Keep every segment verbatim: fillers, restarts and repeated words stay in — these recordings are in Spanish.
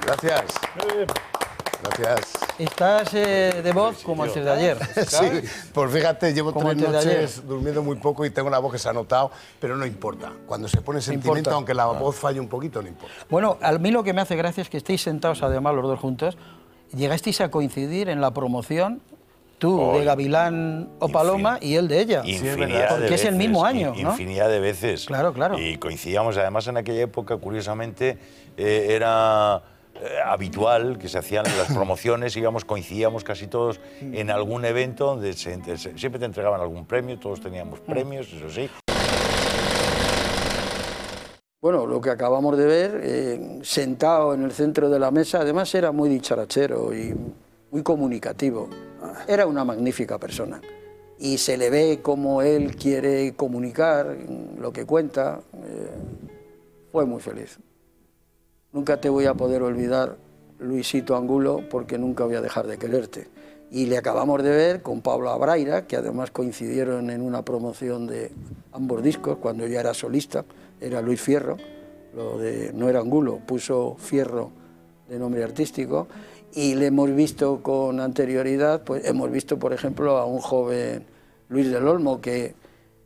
Gracias. Gracias. Estás eh, de voz como antes de ayer. Sí, pues fíjate, llevo Como tres antes de noches durmiendo muy poco y tengo la voz que se ha notado, pero no importa. Cuando se pone sentimiento, importa. aunque la voz falle un poquito, no importa. Bueno, a mí lo que me hace gracia es que estéis sentados además los dos juntos. Llegasteis a coincidir en la promoción, tú Oh, de Gavilán o Paloma infin- y él de ella. Infinidad Porque de es el veces, mismo año, in- ¿no? Infinidad de veces. Claro, claro. Y coincidíamos, además en aquella época, curiosamente, eh, era eh, habitual que se hacían las promociones, íbamos, coincidíamos casi todos en algún evento donde se, se- siempre te entregaban algún premio, todos teníamos premios, eso sí. Bueno, lo que acabamos de ver, eh, sentado en el centro de la mesa, además era muy dicharachero y muy comunicativo. Era una magnífica persona. Y se le ve como él quiere comunicar lo que cuenta. Eh, fue muy feliz. Nunca te voy a poder olvidar, Luisito Angulo, porque nunca voy a dejar de quererte. Y le acabamos de ver con Pablo Abraira, que además coincidieron en una promoción de ambos discos, cuando ya era solista, era Luis Fierro, lo de no era Angulo, puso Fierro de nombre artístico, y le hemos visto con anterioridad, pues hemos visto, por ejemplo, a un joven Luis del Olmo, que,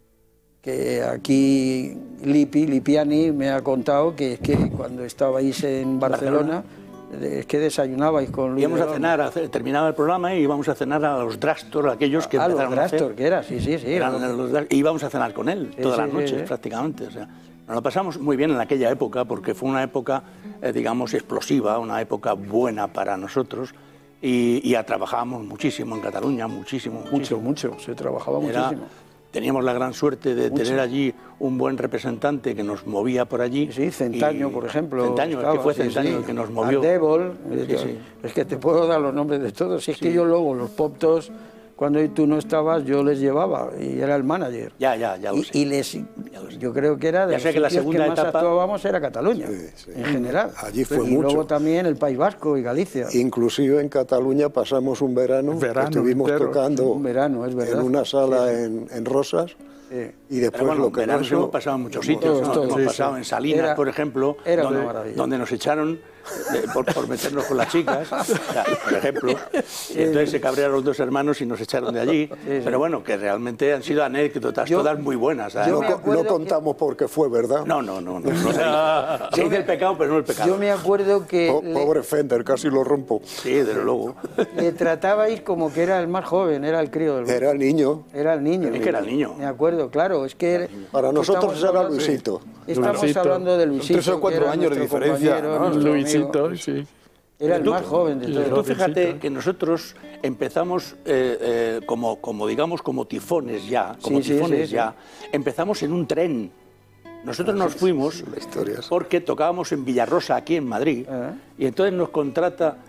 que aquí Lipi, Lipiani, me ha contado que, es que cuando estabais en Barcelona, es que desayunabais con Luis Íbamos del a Olmo. cenar, a hacer- terminaba el programa y íbamos a cenar a los Drastor, aquellos que Ah, los empezaron a hacer. Drastor, que era, sí, sí, sí. Eran Los- los Drastor, y íbamos a cenar con él Sí, todas sí, las sí, noches, sí. prácticamente. O sea, nos lo pasamos muy bien en aquella época porque fue una época, eh, digamos, explosiva, una época buena para nosotros y, y ya trabajábamos muchísimo en Cataluña, muchísimo, Mucho, muchísimo. mucho, se trabajaba Era- muchísimo. Teníamos la gran suerte de Mucho. tener allí un buen representante que nos movía por allí. Sí, Centaño, y- por ejemplo. Centaño, es que estaba, fue sí, Centaño sí. el que nos movió. Ardevol, Sí, sí. es que te puedo dar los nombres de todos. Si es que yo luego, los Poptos, cuando tú no estabas, yo les llevaba y era el manager. Ya, ya, ya lo y, sé. y les, lo sé. yo creo que era de Ya los sé que la sitios segunda que más etapa- actuábamos era Cataluña, Sí, sí. en general. Allí fue y mucho. luego también el País Vasco y Galicia. Inclusive en Cataluña pasamos un verano, Verano estuvimos entero. tocando Un verano, es verdad. en una sala en, en Rosas Sí. y después Pero bueno, lo que no veranos eso, hemos pasado en muchos como- sitios, todos, ¿no? todos, Hemos sí, pasado sí. en Salinas, Era- por ejemplo, era una donde, maravilla. donde nos echaron eh, por, por meternos con las chicas, o sea, por ejemplo. Y entonces se cabrearon los dos hermanos y nos echaron de allí. sí. Pero bueno, que realmente han sido anécdotas Yo- todas muy buenas. ¿sabes? yo no, me co- acuerdo no que- contamos porque fue, ¿verdad? No, no, no. no, no se dice el pecado, pero no el pecado. Yo me acuerdo que Po- le, pobre Fender, casi lo rompo. Sí, desde luego. le tratabais como que era el más joven, era el crío del grupo. Era niño. Era el niño. Es que era el niño. Me acuerdo, claro. Es que Para nosotros estamos era hablando- Luisito. Estamos Luisito. hablando de Luisito. Tres o que cuatro era años de nuestro diferencia, compañero, ¿no? nuestro Luisito, amigo. sí. Era el Tú- más joven de y todos. Tú fíjate Jovencito. que nosotros empezamos eh, eh, como, como, digamos, como tifones ya, como Sí, sí, tifones sí, sí. ya, empezamos en un tren. Nosotros nos fuimos la historia es- porque tocábamos en Villarrosa, aquí en Madrid, Ah. y entonces nos contrata,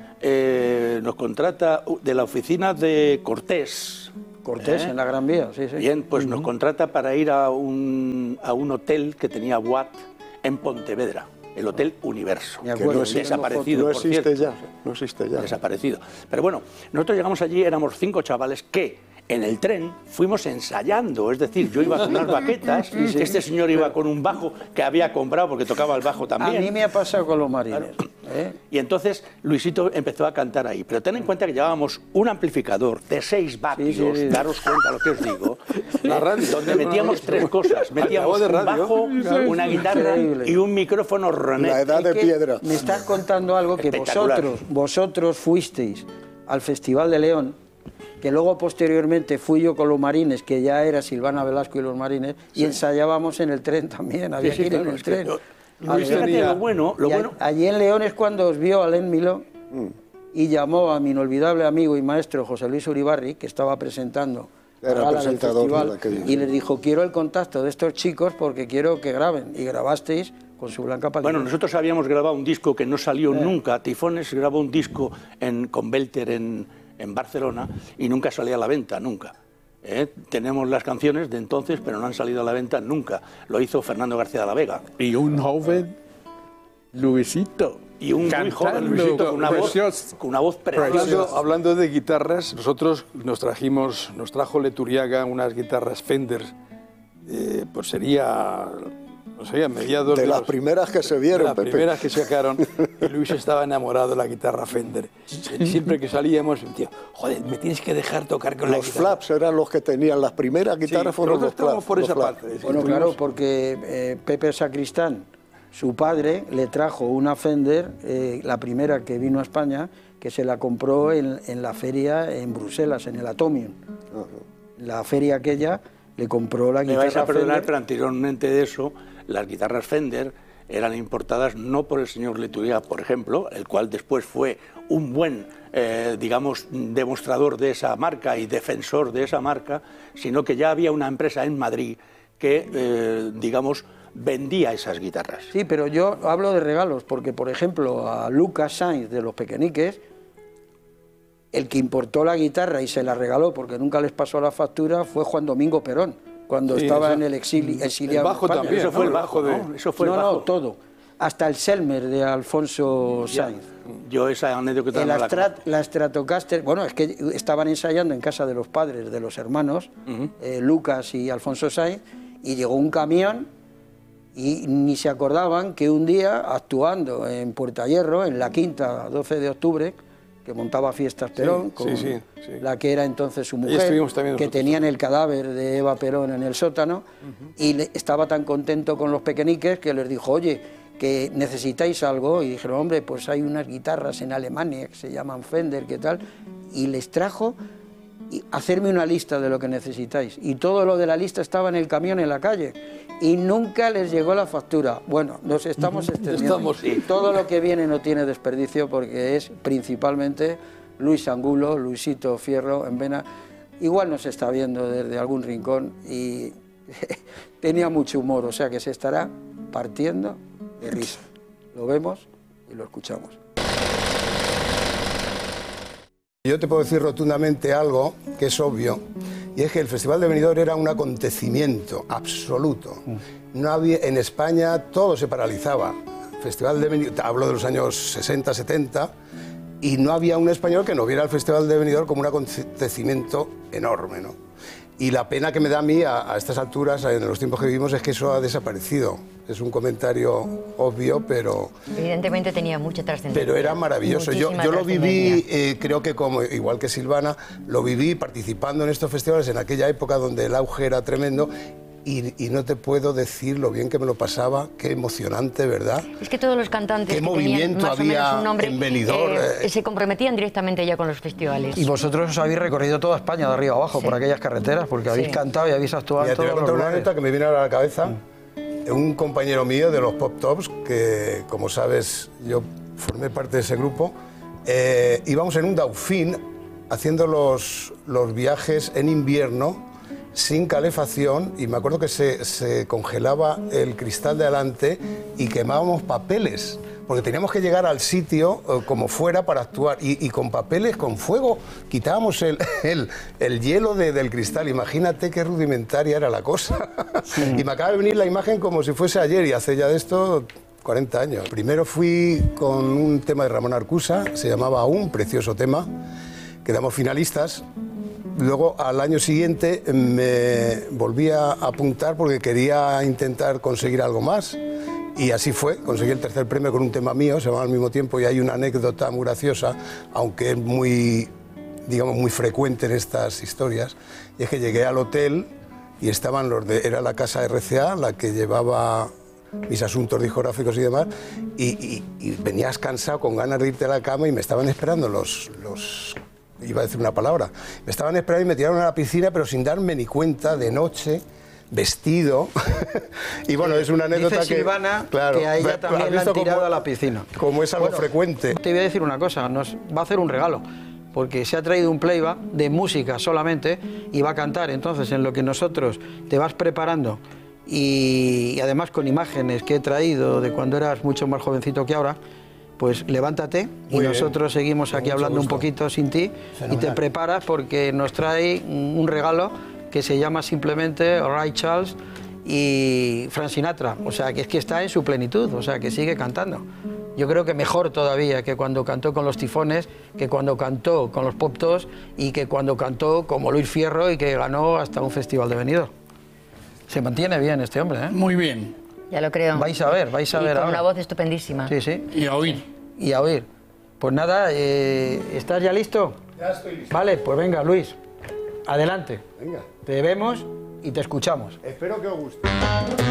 eh, nos contrata de la oficina de Cortés. Cortés, ¿eh? en la Gran Vía, sí, sí. Bien, pues nos contrata para ir a un, a un hotel que tenía Watt en Pontevedra, el Hotel Universo. Me Que acuerdo, no, tengo existe, desaparecido, no por existe cierto. ya, no existe ya. Desaparecido. Pero bueno, nosotros llegamos allí, éramos cinco chavales que en el tren fuimos ensayando, es decir, yo iba con unas baquetas, este señor iba con un bajo que había comprado porque tocaba el bajo A también. mí me ha pasado con los marines. ¿eh? Y entonces Luisito empezó a cantar ahí. Pero ten en cuenta que llevábamos un amplificador de seis vatios, Sí, sí, sí. daros cuenta lo que os digo, La radio. donde metíamos tres cosas. Metíamos de un radio. bajo, una guitarra Increíble. y un micrófono Ronet. La edad de Es que piedra. Me estás contando algo que Espectacular. vosotros, vosotros fuisteis al Festival de León, que luego posteriormente fui yo con los marines, que ya era Silvana Velasco y los marines, y ensayábamos en el tren también, había Sí, sí, que ir en claro, el es que tren. yo- A Luis, León. fíjate lo bueno, lo Y a- bueno. Allí en León es cuando os vio Alain Miló y llamó a mi inolvidable amigo y maestro José Luis Uribarri, que estaba presentando Era la gala del presentador de festival, aquello. y les dijo, quiero el contacto de estos chicos porque quiero que graben. Y grabasteis con su blanca palidez. Bueno, nosotros habíamos grabado un disco que no Eh. salió nunca. Tifones grabó un disco en, con Belter en, en Barcelona y nunca salía a la venta, nunca. ¿Eh? Tenemos las canciones de entonces, pero no han salido a la venta nunca. Lo hizo Fernando García de la Vega. Y un joven Luisito. Y un muy Cantando, joven Luisito con una voz, precioso. con una voz preciosa. Hablando, hablando de guitarras, nosotros nos trajimos, nos trajo Leturiaga unas guitarras Fender, eh, pues sería no sé, a mediados De de las los- primeras que se de vieron, las Pepe. primeras que sacaron, y Luis estaba enamorado de la guitarra Fender. Y siempre que salíamos, decía, joder, me tienes que dejar tocar con la Los guitarra. flaps eran los que tenían las primeras Sí, guitarras, fueron nosotros los estábamos flaps. por los esa flaps. parte. sí, Bueno, tuvimos- claro, porque eh, Pepe Sacristán, su padre, le trajo una Fender, eh, la primera que vino a España, que se la compró en, en la feria en Bruselas, en el Atomium. La feria aquella le compró la Me guitarra vais a perdonar, Fender. pero anteriormente de eso, las guitarras Fender eran importadas no por el señor Leturier, por ejemplo, el cual después fue un buen, eh, digamos, demostrador de esa marca y defensor de esa marca, sino que ya había una empresa en Madrid que, eh, digamos, vendía esas guitarras. Sí, pero yo hablo de regalos, porque por ejemplo a Lucas Sainz de los Pequeñiques, el que importó la guitarra y se la regaló porque nunca les pasó la factura fue Juan Domingo Perón, cuando Sí, estaba eso- en el exilio, exiliado el bajo en España. también, Eso ¿no? fue el El bajo, bajo de- ¿no? Eso fue el no, bajo. no, todo. Hasta el Selmer de Alfonso Sainz. Yo esa anécdota El no la Strat- conozco. la Stratocaster, bueno, es que estaban ensayando en casa de los padres de los hermanos, eh, Lucas y Alfonso Sainz, y llegó un camión y ni se acordaban que un día, actuando en Puerta Hierro, en la quinta doce de octubre, que montaba fiestas Perón, con sí, sí, sí. la que era entonces su Ahí mujer, estuvimos también que nosotros. tenían el cadáver de Eva Perón en el sótano, y le- estaba tan contento con los pequeñiques que les dijo, oye, que necesitáis algo, y dijeron, hombre, pues hay unas guitarras en Alemania que se llaman Fender, ¿qué tal? Y les trajo y hacerme una lista de lo que necesitáis. Y todo lo de la lista estaba en el camión en la calle. Y nunca les llegó la factura. Bueno, nos estamos extendiendo. Estamos, sí. Todo lo que viene no tiene desperdicio porque es principalmente Luis Angulo, Luisito Fierro en Vena. Igual nos está viendo desde algún rincón y tenía mucho humor, o sea que se estará partiendo de risa. Lo vemos y lo escuchamos. Yo te puedo decir rotundamente algo que es obvio, y es que el Festival de Benidorm era un acontecimiento absoluto. No había, en España todo se paralizaba. Festival de Benidorm, hablo de los años sesenta, setenta, y no había un español que no viera el Festival de Benidorm como un acontecimiento enorme, ¿no? Y la pena que me da a mí, a, a estas alturas, en los tiempos que vivimos, es que eso ha desaparecido. Es un comentario obvio, pero... Evidentemente tenía mucha trascendencia. Pero era maravilloso. Yo, Muchísima yo lo viví, trascendencia. eh, creo que como igual que Silvana, lo viví participando en estos festivales en aquella época donde el auge era tremendo y, y no te puedo decir lo bien que me lo pasaba, qué emocionante, ¿verdad? Es que todos los cantantes ¿Qué que tenían movimiento más o había menos un nombre en Benidorm, eh, eh? se comprometían directamente ya con los festivales. Y vosotros os habéis recorrido toda España de arriba abajo Sí. por aquellas carreteras, porque habéis Sí. cantado y habéis actuado Mira, en te voy a todos los contar una lugares. anécdota que me viene ahora a la cabeza. Un compañero mío de los Pop Tops, que como sabes yo formé parte de ese grupo, eh, íbamos en un Dauphin haciendo los, los viajes en invierno sin calefacción y me acuerdo que se, se congelaba el cristal de adelante y quemábamos papeles, porque teníamos que llegar al sitio eh, como fuera para actuar y, y con papeles, con fuego, quitábamos el, el, el hielo de- del cristal. Imagínate qué rudimentaria era la cosa. Y me acaba de venir la imagen como si fuese ayer y hace ya de esto cuarenta años. Primero fui con un tema de Ramón Arcusa, se llamaba Un precioso tema, quedamos finalistas. Luego, al año siguiente, me volví a apuntar porque quería intentar conseguir algo más. Y así fue, conseguí el tercer premio con un tema mío, se llamaba Al mismo tiempo, y hay una anécdota muy graciosa, aunque es muy, digamos, muy frecuente en estas historias, y es que llegué al hotel y estaban los de, era la casa R C A, la que llevaba mis asuntos discográficos y demás, y, y- y venías cansado, con ganas de irte a la cama, y me estaban esperando los... los iba a decir una palabra, me estaban esperando y me tiraron a la piscina, pero sin darme ni cuenta, de noche, vestido. Y bueno, es una anécdota Dice que... Silvana claro, que a ella ¿has también la han visto tirado cómo- a la piscina. Como es algo Bueno, frecuente. Te voy a decir una cosa, nos va a hacer un regalo, porque se ha traído un playback de música solamente y va a cantar. Entonces, en lo que nosotros te vas preparando y, y además con imágenes que he traído de cuando eras mucho más jovencito que ahora, pues levántate y Muy bien. nosotros seguimos aquí Con mucho hablando un gusto. poquito sin ti y te Fenomenal. preparas porque nos trae un regalo que se llama simplemente Ray Charles y Frank Sinatra, o sea que es que está en su plenitud, o sea que sigue cantando. Yo creo que mejor todavía que cuando cantó con los Tifones, que cuando cantó con los Pop Tops y que cuando cantó como Luis Fierro y que ganó hasta un festival de Benidorm. Se mantiene bien este hombre, ¿eh? Muy bien. Ya lo creo. Vais a ver, vais a Y ver con ahora. una voz estupendísima. Sí, sí. Y a oír. Y a oír. Pues nada, eh, ¿estás ya listo? Ya estoy listo. Vale, pues venga, Luis. Adelante. Venga. Te vemos y te escuchamos. Espero que os guste.